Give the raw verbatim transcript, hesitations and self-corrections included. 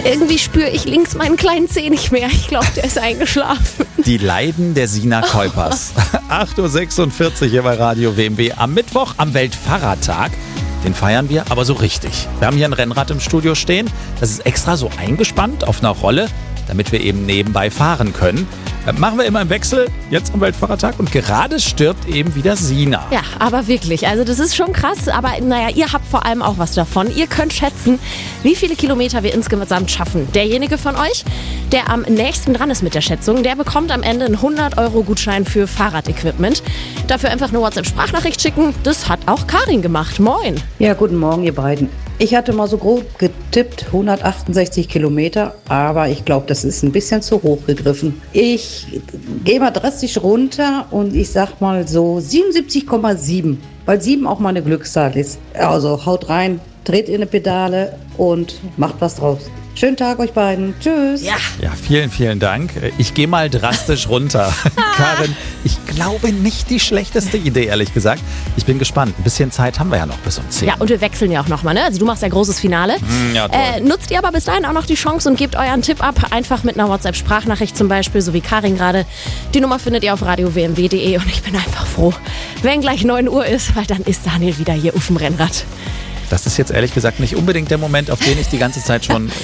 Irgendwie spüre ich links meinen kleinen Zeh nicht mehr. Ich glaube, der ist eingeschlafen. Die Leiden der Sina Kuipers. acht Uhr sechsundvierzig hier bei Radio W M W am Mittwoch, am Weltfahrradtag. Den feiern wir aber so richtig. Wir haben hier ein Rennrad im Studio stehen. Das ist extra so eingespannt auf einer Rolle, damit wir eben nebenbei fahren können. Das machen wir immer im Wechsel, jetzt am Weltfahrradtag. Und gerade stirbt eben wieder Sina. Ja, aber wirklich. Also das ist schon krass. Aber naja, ihr habt vor allem auch was davon. Ihr könnt schätzen, wie viele Kilometer wir insgesamt schaffen. Derjenige von euch, der am nächsten dran ist mit der Schätzung, der bekommt am Ende einen hundert Euro Gutschein für Fahrradequipment. Dafür einfach eine WhatsApp-Sprachnachricht schicken. Das hat auch Karin gemacht. Moin. Ja, guten Morgen, ihr beiden. Ich hatte mal so grob getippt hundertachtundsechzig Kilometer, aber ich glaube, das ist ein bisschen zu hoch gegriffen. Ich gehe mal drastisch runter und ich sag mal so siebenundsiebzig Komma sieben, weil sieben auch mal eine Glückszahl ist. Also haut rein, dreht in die Pedale und macht was draus. Schönen Tag euch beiden. Tschüss. Ja. Ja, vielen, vielen Dank. Ich gehe mal drastisch runter. Karin, ich glaube nicht die schlechteste Idee, ehrlich gesagt. Ich bin gespannt. Ein bisschen Zeit haben wir ja noch bis um zehn. Ja, und wir wechseln ja auch nochmal, ne? Also du machst ja großes Finale. Mm, ja, toll. Äh, nutzt ihr aber bis dahin auch noch die Chance und gebt euren Tipp ab. Einfach mit einer WhatsApp-Sprachnachricht zum Beispiel, so wie Karin gerade. Die Nummer findet ihr auf radio w m w punkt d e und ich bin einfach froh, wenn gleich neun Uhr ist, weil dann ist Daniel wieder hier auf dem Rennrad. Das ist jetzt ehrlich gesagt nicht unbedingt der Moment, auf den ich die ganze Zeit schon